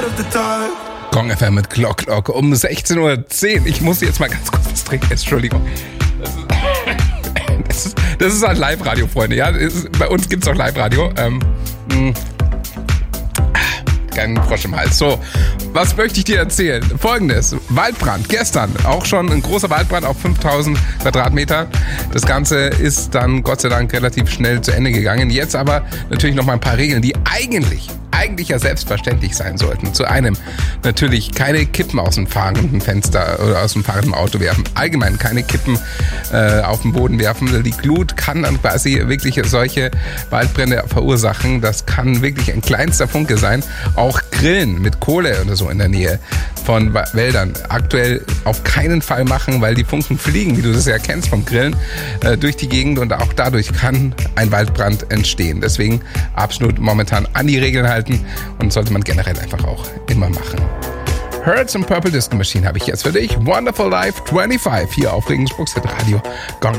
Gong FM mit Glock um 16:10 Uhr. Ich muss jetzt mal ganz kurz was trinken. Entschuldigung. Das ist halt Live-Radio, Freunde. Ja? Bei uns gibt es auch Live-Radio. Kein Frosch im Hals. So, was möchte ich dir erzählen? Folgendes: Waldbrand. Gestern auch schon ein großer Waldbrand auf 5000 Quadratmeter. Das Ganze ist dann Gott sei Dank relativ schnell zu Ende gegangen. Jetzt aber natürlich noch mal ein paar Regeln, die eigentlich ja selbstverständlich sein sollten. Zu einem natürlich keine Kippen aus dem fahrenden Fenster oder aus dem fahrenden Auto werfen. Allgemein keine Kippen auf den Boden werfen. Die Glut kann dann quasi wirklich solche Waldbrände verursachen. Das kann wirklich ein kleinster Funke sein. Auch Grillen mit Kohle oder so in der Nähe von Wäldern aktuell auf keinen Fall machen, weil die Funken fliegen, wie du das ja kennst vom Grillen, durch die Gegend und auch dadurch kann ein Waldbrand entstehen. Deswegen absolut momentan an die Regeln halten und sollte man generell einfach auch immer machen. Hertz und Purple Disco Machine habe ich jetzt für dich. Wonderful Life 25 hier auf Regensburgs Radio Gong